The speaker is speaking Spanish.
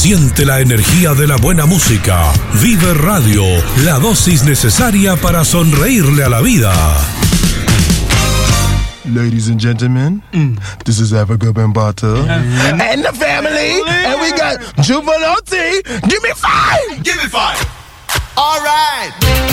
Siente la energía de la buena música. Vive Radio, la dosis necesaria para sonreírle a la vida. Ladies and gentlemen, this is Africa Bambata and the family, and we got Jubilee. Give me 5. Give me 5. All right.